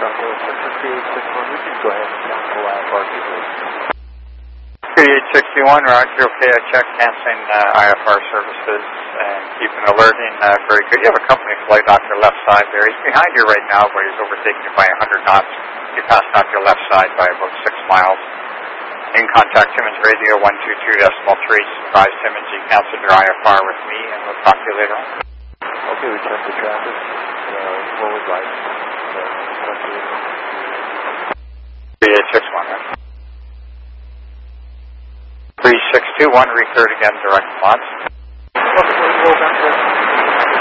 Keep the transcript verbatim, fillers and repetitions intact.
three eight six one, we can go ahead and cancel I F R service. three eight six one, Roger, okay, I checked canceling uh, I F R services and keeping alerting, uh, very good. You have a company flight off your left side there. He's behind you right now, but he's overtaking you by one hundred knots. You passed off your left side by about six miles. In contact Timmins Radio one two two decimal three. Surprise Timmins, you canceled your I F R with me, and we'll talk to you later on. Okay, we checked the traffic. Uh, what was I? three eight six one, right? three six two one, recurred again, direct launch. Okay, we'll go back to